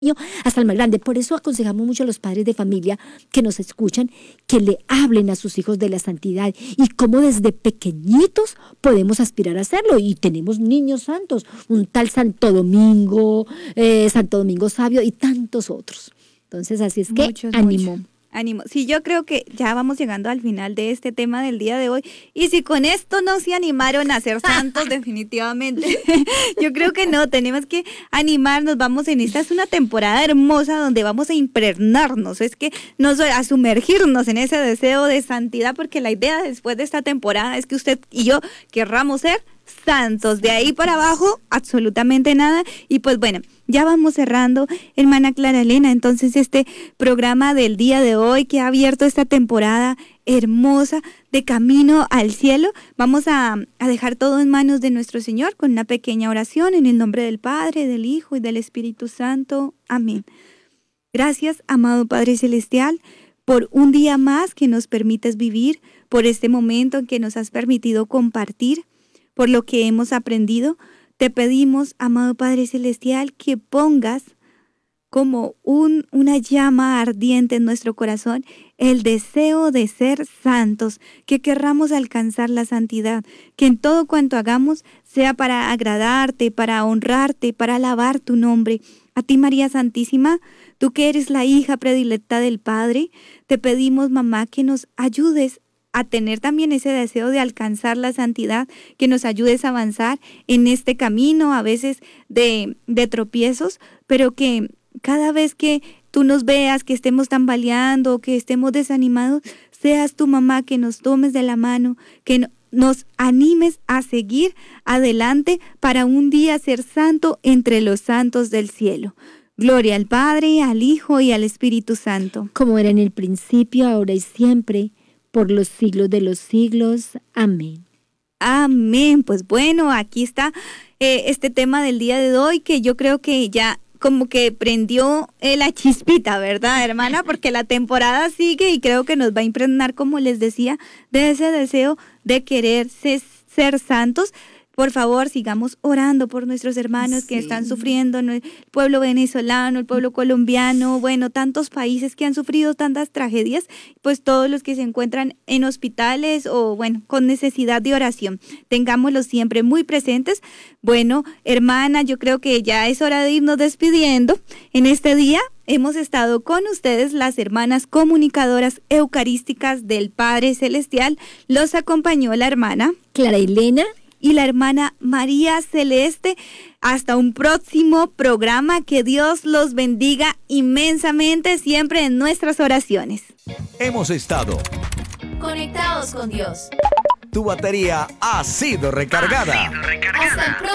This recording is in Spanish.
hasta el más grande. Por eso aconsejamos mucho a los padres de familia que nos escuchan, que le hablen a sus hijos de la santidad y cómo desde pequeñitos podemos aspirar a hacerlo. Y tenemos niños santos, un tal Santo Domingo Sabio y tantos otros. Entonces, así es que ánimo. Ánimo. Sí, yo creo que ya vamos llegando al final de este tema del día de hoy. Y si con esto no se animaron a ser santos, definitivamente, yo creo que no, tenemos que animarnos. Esta es una temporada hermosa donde vamos a impregnarnos, a sumergirnos en ese deseo de santidad, porque la idea después de esta temporada es que usted y yo querramos ser santos. De ahí para abajo, absolutamente nada. Y pues bueno, ya vamos cerrando, hermana Clara Elena. Entonces este programa del día de hoy que ha abierto esta temporada hermosa de Camino al Cielo, vamos a dejar todo en manos de nuestro Señor con una pequeña oración en el nombre del Padre, del Hijo y del Espíritu Santo. Amén. Gracias, amado Padre Celestial, por un día más que nos permites vivir, por este momento en que nos has permitido compartir, por lo que hemos aprendido. Te pedimos, amado Padre Celestial, que pongas como una llama ardiente en nuestro corazón el deseo de ser santos, que querramos alcanzar la santidad, que en todo cuanto hagamos sea para agradarte, para honrarte, para alabar tu nombre. A ti, María Santísima, tú que eres la hija predilecta del Padre, te pedimos, mamá, que nos ayudes a tener también ese deseo de alcanzar la santidad, que nos ayudes a avanzar en este camino, a veces de tropiezos, pero que cada vez que tú nos veas, que estemos tambaleando, que estemos desanimados, seas tu mamá que nos tomes de la mano, que nos animes a seguir adelante para un día ser santo entre los santos del cielo. Gloria al Padre, al Hijo y al Espíritu Santo. Como era en el principio, ahora y siempre, por los siglos de los siglos. Amén. Amén. Pues bueno, aquí está este tema del día de hoy, que yo creo que ya como que prendió la chispita, ¿verdad, hermana? Porque la temporada sigue y creo que nos va a impregnar, como les decía, de ese deseo de querer ser santos. Por favor, sigamos orando por nuestros hermanos que están sufriendo, el pueblo venezolano, el pueblo colombiano, bueno, tantos países que han sufrido tantas tragedias, pues todos los que se encuentran en hospitales o, bueno, con necesidad de oración, tengámoslos siempre muy presentes. Bueno, hermana, yo creo que ya es hora de irnos despidiendo. En este día hemos estado con ustedes las hermanas comunicadoras eucarísticas del Padre Celestial. Los acompañó la hermana Clara Elena y la hermana María Celeste. Hasta un próximo programa. Que Dios los bendiga inmensamente siempre en nuestras oraciones. Hemos estado conectados con Dios. Tu batería ha sido recargada. Hasta el próximo.